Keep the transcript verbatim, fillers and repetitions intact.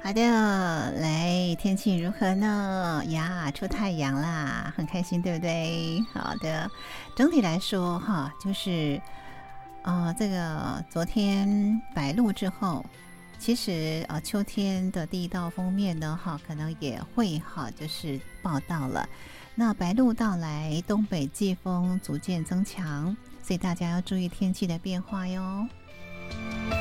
好的，来，天气如何呢？呀，出太阳啦，很开心，对不对？好的，整体来说哈，就是呃，这个昨天白露之后，其实呃，秋天的第一道锋面呢，哈，可能也会哈，就是报道了。那白露到来，东北季风逐渐增强，所以大家要注意天气的变化哟。